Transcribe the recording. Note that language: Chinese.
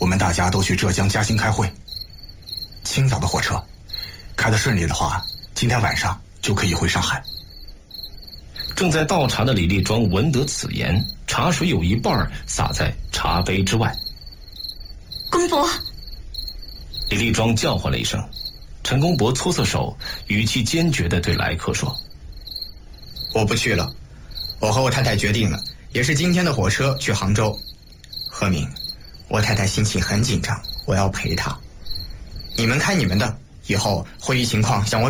我们大家都去浙江嘉兴开会。青岛的火车开得顺利的话，今天晚上就可以回上海。 正在倒茶的李立庄闻得此言，茶水有一半洒在茶杯之外。 公伯！ 李立庄叫唤了一声，陈公伯搓搓手，语气坚决地对来客说： 我不去了，我和我太太决定了，也是今天的火车去杭州。贺敏，我太太心情很紧张，我要陪她。你们开你们的，以后会议情况向我